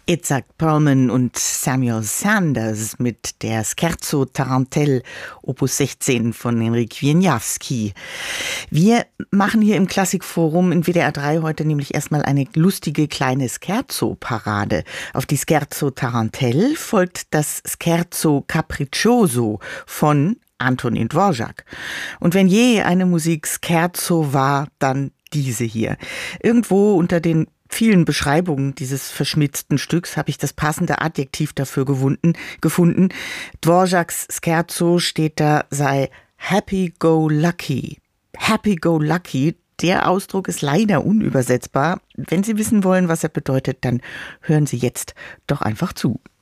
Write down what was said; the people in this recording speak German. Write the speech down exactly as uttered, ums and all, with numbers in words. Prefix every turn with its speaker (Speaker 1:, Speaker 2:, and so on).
Speaker 1: Itzhak Perlman und Samuel Sanders mit der Scherzo Tarantelle Opus sechzehn von Henryk Wieniawski. Wir machen hier im Klassikforum in W D R drei heute nämlich erstmal eine lustige kleine Scherzo-Parade. Auf die Scherzo Tarantelle folgt das Scherzo Capriccioso von Antonin Dvorak. Und wenn je eine Musik Scherzo war, dann diese hier. Irgendwo unter den vielen Beschreibungen dieses verschmitzten Stücks habe ich das passende Adjektiv dafür gewunden, gefunden. Dvoraks Scherzo steht da, sei happy-go-lucky. Happy-go-lucky, der Ausdruck ist leider unübersetzbar. Wenn Sie wissen wollen, was er bedeutet, dann hören Sie jetzt doch einfach zu.